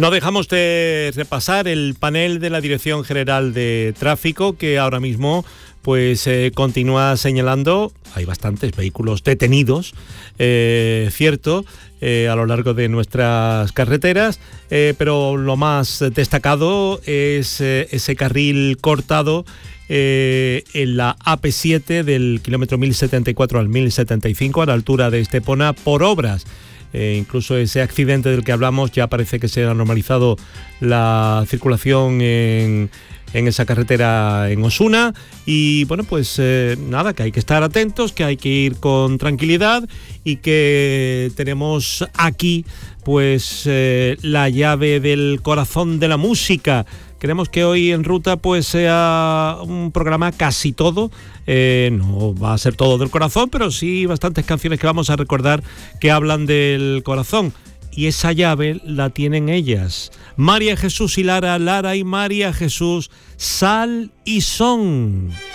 No dejamos de repasar el panel de la Dirección General de Tráfico, que ahora mismo pues continúa señalando, hay bastantes vehículos detenidos, cierto, a lo largo de nuestras carreteras, pero lo más destacado es ese carril cortado en la AP7 del kilómetro 1074 al 1075 a la altura de Estepona por obras. Incluso ese accidente del que hablamos ya parece que se ha normalizado la circulación en esa carretera en Osuna y bueno, pues nada, que hay que estar atentos, que hay que ir con tranquilidad y que tenemos aquí pues la llave del corazón de la música. Queremos que hoy en Ruta pues sea un programa casi todo, no va a ser todo del corazón, pero sí bastantes canciones que vamos a recordar que hablan del corazón. Y esa llave la tienen ellas, María Jesús y Lara, Lara y María Jesús, Sal y Son.